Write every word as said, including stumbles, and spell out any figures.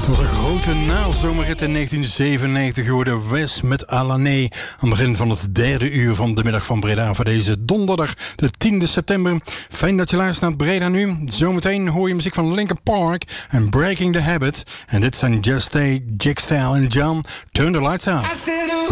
Het was een grote nazomerrit in negentien zevenennegentig geworden. Wes met Alané. Aan het begin van het derde uur van de middag van Breda voor deze donderdag, de tiende september. Fijn dat je luistert naar Breda nu. Zometeen hoor je muziek van Linkin Park en Breaking the Habit. En dit zijn Just Stay, Jig Style en John. Turn the Lights Out.